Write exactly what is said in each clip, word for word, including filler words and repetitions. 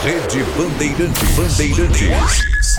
Rede Bandeirantes. Bandeirantes.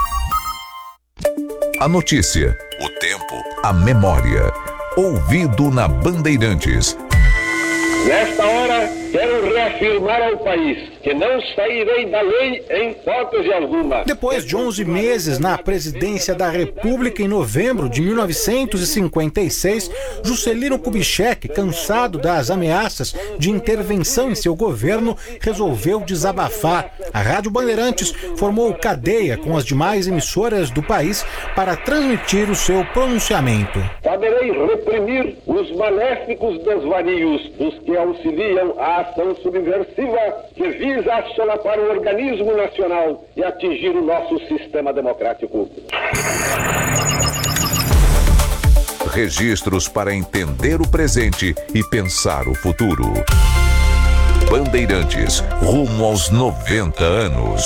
A notícia, o tempo, a memória. Ouvido na Bandeirantes. Nesta hora, quero reafirmar ao país que não sairei da lei em hipótese alguma. Depois de onze meses na presidência da República, em novembro de mil novecentos e cinquenta e seis, Juscelino Kubitschek, cansado das ameaças de intervenção em seu governo, resolveu desabafar. A Rádio Bandeirantes formou cadeia com as demais emissoras do país para transmitir o seu pronunciamento. Saberei reprimir os maléficos desvarios dos que auxiliam a ação subversiva que visa assolapar o organismo nacional e atingir o nosso sistema democrático. Registros para entender o presente e pensar o futuro. Bandeirantes, rumo aos noventa anos.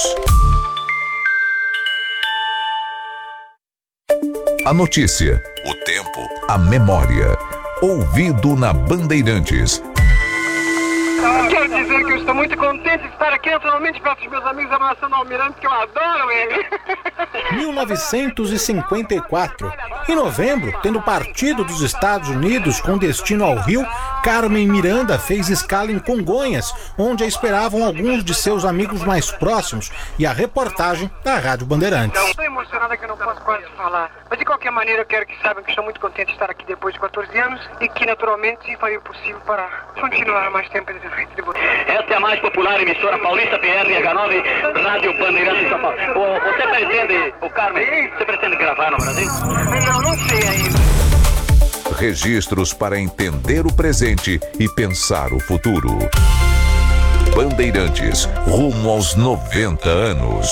A notícia, o tempo, a memória. Ouvido na Bandeirantes. Quero dizer que eu estou muito contente de estar aqui naturalmente perto dos meus amigos abraçando o Almirante, que eu adoro ele. mil novecentos e cinquenta e quatro. Em novembro, tendo partido dos Estados Unidos com destino ao Rio, Carmen Miranda fez escala em Congonhas, onde a esperavam alguns de seus amigos mais próximos, e a reportagem da Rádio Bandeirantes. Estou emocionada que eu não posso quase falar. Mas de qualquer maneira eu quero que saibam que estou muito contente de estar aqui depois de quatorze anos e que naturalmente farei o possível para continuar mais tempo de frente de você. Esta é a mais popular emissora paulista, P R H nove, Rádio Bandeirantes São Paulo. O, você pretende, o Carmen, você pretende gravar no Brasil? Não, não sei ainda. Registros para entender o presente e pensar o futuro. Bandeirantes, rumo aos noventa anos.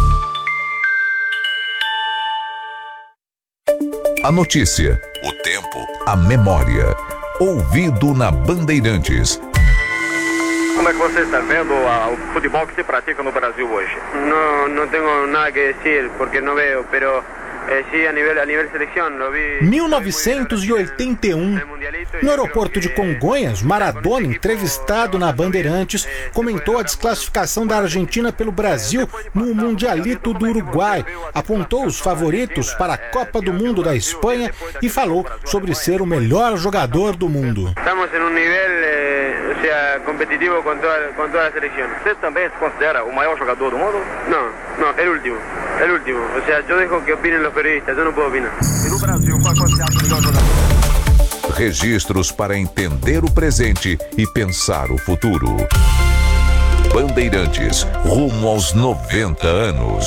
A notícia, o tempo, a memória. Ouvido na Bandeirantes. Como é que você está vendo a, o futebol que se pratica no Brasil hoje? Não, não tenho nada que dizer, porque não vejo, pero eh, sí, a nível, a nível seleção, lo vi. mil novecentos e oitenta e um. No aeroporto de Congonhas, Maradona, entrevistado na Bandeirantes, comentou a desclassificação da Argentina pelo Brasil no Mundialito do Uruguai, apontou os favoritos para a Copa do Mundo da Espanha e falou sobre ser o melhor jogador do mundo. Estamos em um nível eh, o sea, competitivo com toda, com toda a seleção. Você também se considera o maior jogador do mundo? Não, não, é o último, é o último. Ou seja, eu deixo que opinem os periodistas, eu não posso opinar. E no Brasil, qual você acha o melhor jogador? Registros para entender o presente e pensar o futuro. Bandeirantes, rumo aos noventa anos.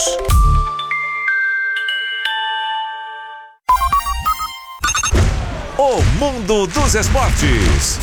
O mundo dos esportes.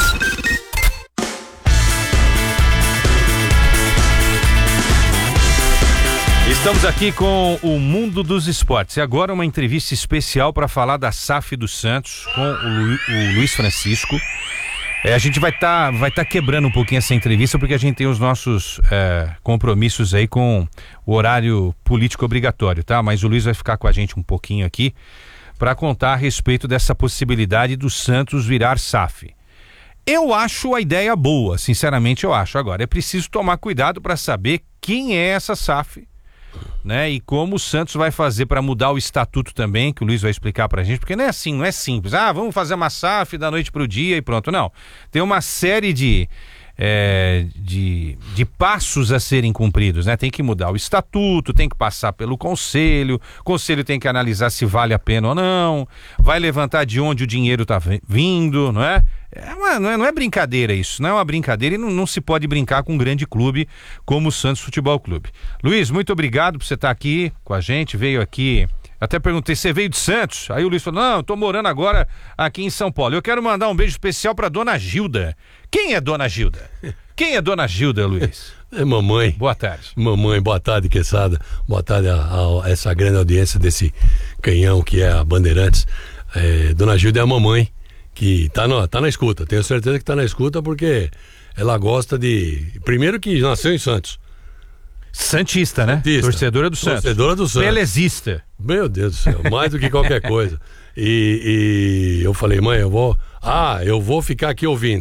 Estamos aqui com o Mundo dos Esportes. E agora uma entrevista especial para falar da S A F do Santos com o, Lu, o Luiz Francisco. É, a gente vai estar tá, vai tá quebrando um pouquinho essa entrevista porque a gente tem os nossos é, compromissos aí com o horário político obrigatório, tá? Mas o Luiz vai ficar com a gente um pouquinho aqui para contar a respeito dessa possibilidade do Santos virar S A F. Eu acho a ideia boa, sinceramente eu acho. Agora, é preciso tomar cuidado para saber quem é essa S A F, né? E como o Santos vai fazer para mudar o estatuto também, que o Luiz vai explicar pra gente, porque não é assim, não é simples. Ah, vamos fazer uma S A F da noite pro dia e pronto. Não. Tem uma série de, é, de, de passos a serem cumpridos, né? Tem que mudar o estatuto, tem que passar pelo conselho, o conselho tem que analisar se vale a pena ou não, vai levantar de onde o dinheiro tá vindo, não é? É uma, não, é, não é brincadeira isso, não é uma brincadeira e não, não se pode brincar com um grande clube como o Santos Futebol Clube. Luiz, muito obrigado por você estar aqui com a gente, veio aqui, até perguntei, você veio de Santos? Aí o Luiz falou, não, eu tô morando agora aqui em São Paulo. Eu quero mandar um beijo especial pra Dona Gilda. Quem é Dona Gilda? Quem é Dona Gilda, Luiz? É mamãe. Boa tarde. Mamãe, boa tarde, Quesada. Boa tarde a, a, a essa grande audiência desse canhão que é a Bandeirantes. É, Dona Gilda é a mamãe que tá, no, tá na escuta, tenho certeza que tá na escuta porque ela gosta de... Primeiro que nasceu em Santos. Santista, né? Santista. Torcedora do Santos. Torcedora do Santos. Pelezista. Meu Deus do céu, mais do que qualquer coisa. E, e eu falei, mãe, eu vou... Ah, eu vou ficar aqui ouvindo.